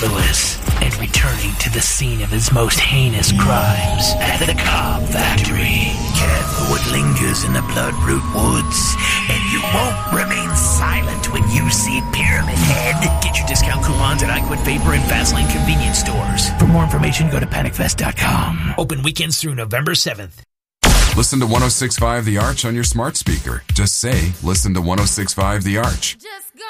Lewis and returning to the scene of his most heinous crimes at the Cobb Factory. Careful what lingers in the Bloodroot Woods, and you won't remain silent when you see Pyramid Head. Get your discount coupons at iQuit Vapor and Vaseline convenience stores. For more information, go to PanicFest.com. Open weekends through November 7th. Listen to 106.5 The Arch on your smart speaker. Just say, listen to 106.5 The Arch.